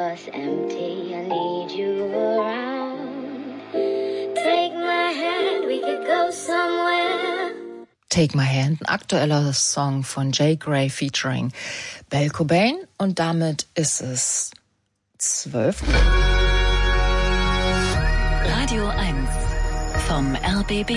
was empty. I need you around. Take my hand, we could go somewhere. Take My Hand, ein aktueller Song von Jay Gray featuring Belle Cobain. Und damit ist es 12 Uhr. Radio 1 vom RBB.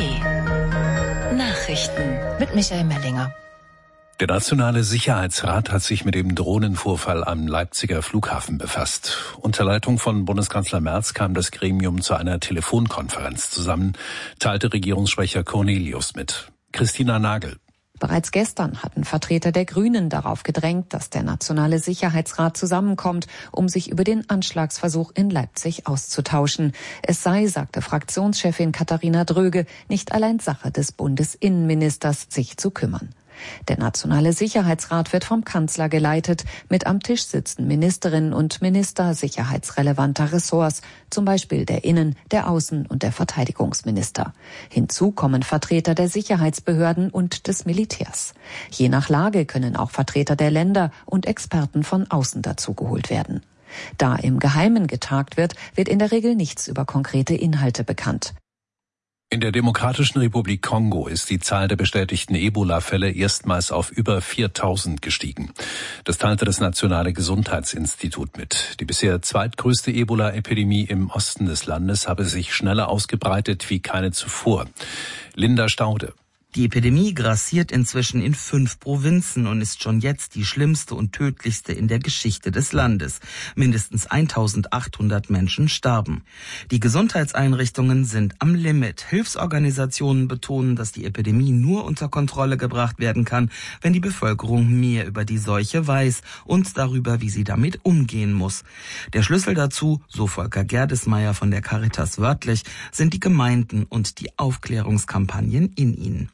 Nachrichten Mit Michael Mellinger. Der Nationale Sicherheitsrat hat sich mit dem Drohnenvorfall am Leipziger Flughafen befasst. Unter Leitung von Bundeskanzler Merz kam das Gremium zu einer Telefonkonferenz zusammen, teilte Regierungssprecher Cornelius mit. Christina Nagel. Bereits gestern hatten Vertreter der Grünen darauf gedrängt, dass der Nationale Sicherheitsrat zusammenkommt, um sich über den Anschlagsversuch in Leipzig auszutauschen. Es sei, sagte Fraktionschefin Katharina Dröge, nicht allein Sache des Bundesinnenministers, sich zu kümmern. Der Nationale Sicherheitsrat wird vom Kanzler geleitet. Mit am Tisch sitzen Ministerinnen und Minister sicherheitsrelevanter Ressorts, zum Beispiel der Innen-, der Außen- und der Verteidigungsminister. Hinzu kommen Vertreter der Sicherheitsbehörden und des Militärs. Je nach Lage können auch Vertreter der Länder und Experten von außen dazugeholt werden. Da im Geheimen getagt wird, wird in der Regel nichts über konkrete Inhalte bekannt. In der Demokratischen Republik Kongo ist die Zahl der bestätigten Ebola-Fälle erstmals auf über 4.000 gestiegen. Das teilte das Nationale Gesundheitsinstitut mit. Die bisher zweitgrößte Ebola-Epidemie im Osten des Landes habe sich schneller ausgebreitet wie keine zuvor. Linda Staude. Die Epidemie grassiert inzwischen in 5 Provinzen und ist schon jetzt die schlimmste und tödlichste in der Geschichte des Landes. Mindestens 1.800 Menschen starben. Die Gesundheitseinrichtungen sind am Limit. Hilfsorganisationen betonen, dass die Epidemie nur unter Kontrolle gebracht werden kann, wenn die Bevölkerung mehr über die Seuche weiß und darüber, wie sie damit umgehen muss. Der Schlüssel dazu, so Volker Gerdesmeier von der Caritas wörtlich, sind die Gemeinden und die Aufklärungskampagnen in ihnen.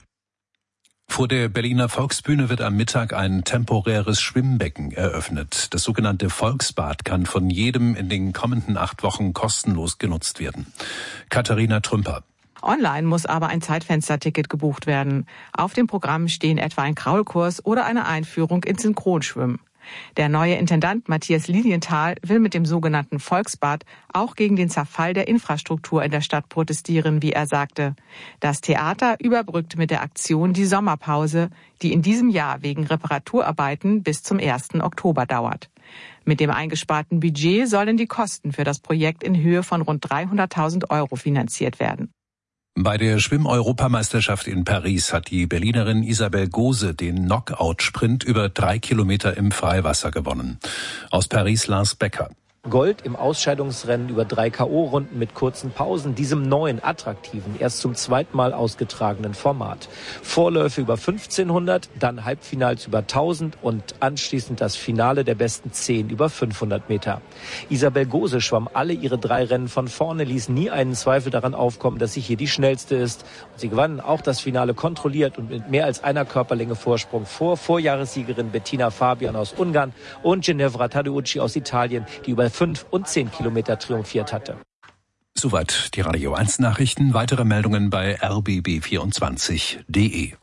Vor der Berliner Volksbühne wird am Mittag ein temporäres Schwimmbecken eröffnet. Das sogenannte Volksbad kann von jedem in den kommenden 8 Wochen kostenlos genutzt werden. Katharina Trümper. Online muss aber ein Zeitfensterticket gebucht werden. Auf dem Programm stehen etwa ein Kraulkurs oder eine Einführung ins Synchronschwimmen. Der neue Intendant Matthias Lilienthal will mit dem sogenannten Volksbad auch gegen den Zerfall der Infrastruktur in der Stadt protestieren, wie er sagte. Das Theater überbrückt mit der Aktion die Sommerpause, die in diesem Jahr wegen Reparaturarbeiten bis zum 1. Oktober dauert. Mit dem eingesparten Budget sollen die Kosten für das Projekt in Höhe von rund 300.000 € finanziert werden. Bei der Schwimm-Europameisterschaft in Paris hat die Berlinerin Isabel Gose den Knockout-Sprint über 3 Kilometer im Freiwasser gewonnen. Aus Paris Lars Becker. Gold im Ausscheidungsrennen über 3 K.O.-Runden mit kurzen Pausen, diesem neuen, attraktiven, erst zum 2. Mal ausgetragenen Format. Vorläufe über 1500, dann Halbfinals über 1000 und anschließend das Finale der besten 10 über 500 Meter. Isabel Gose schwamm alle ihre 3 Rennen von vorne, ließ nie einen Zweifel daran aufkommen, dass sie hier die schnellste ist. Und sie gewann auch das Finale kontrolliert und mit mehr als einer Körperlänge Vorsprung vor Vorjahressiegerin Bettina Fabian aus Ungarn und Ginevra Tadeucci aus Italien, die über 5 und 10 Kilometer triumphiert hatte. Soweit die Radio 1 Nachrichten. Weitere Meldungen bei rbb24.de.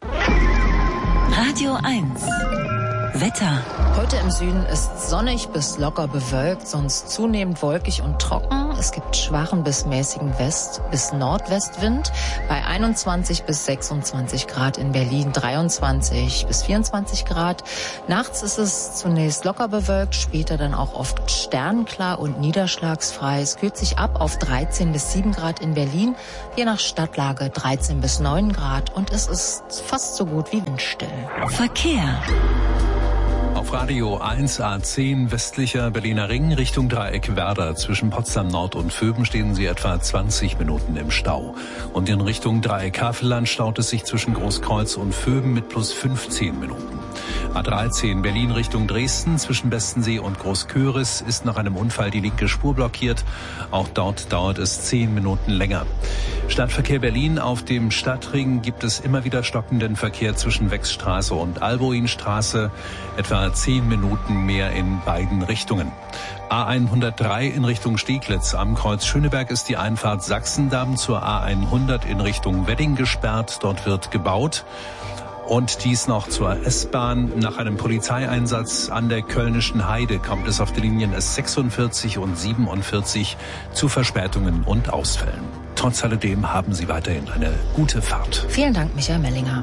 Radio 1 Wetter. Heute im Süden ist sonnig bis locker bewölkt, sonst zunehmend wolkig und trocken. Es gibt schwachen bis mäßigen West- bis Nordwestwind bei 21 bis 26 Grad in Berlin, 23 bis 24 Grad. Nachts ist es zunächst locker bewölkt, später dann auch oft sternklar und niederschlagsfrei. Es kühlt sich ab auf 13 bis 7 Grad in Berlin, je nach Stadtlage 13 bis 9 Grad und es ist fast so gut wie windstill. Verkehr. Auf Radio 1 A10 westlicher Berliner Ring Richtung Dreieck Werder. Zwischen Potsdam Nord und Vöben stehen Sie etwa 20 Minuten im Stau. Und in Richtung Dreieck Havelland staut es sich zwischen Großkreuz und Vöben mit plus 15 Minuten. A13 Berlin Richtung Dresden zwischen Bestensee und Großköris ist nach einem Unfall die linke Spur blockiert. Auch dort dauert es 10 Minuten länger. Stadtverkehr Berlin. Auf dem Stadtring gibt es immer wieder stockenden Verkehr zwischen Wechsstraße und Alboinstraße. Etwa 10 Minuten mehr in beiden Richtungen. A103 in Richtung Steglitz. Am Kreuz Schöneberg ist die Einfahrt Sachsendamm zur A100 in Richtung Wedding gesperrt. Dort wird gebaut. Und dies noch zur S-Bahn. Nach einem Polizeieinsatz an der Kölnischen Heide kommt es auf den Linien S46 und 47 zu Verspätungen und Ausfällen. Trotz alledem haben Sie weiterhin eine gute Fahrt. Vielen Dank, Michael Mellinger.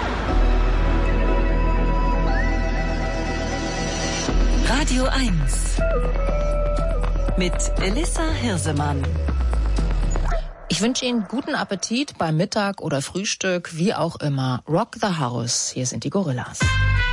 Radio 1 mit Elissa Hirsemann. Ich wünsche Ihnen guten Appetit beim Mittag oder Frühstück, wie auch immer. Rock the House. Hier sind die Gorillas.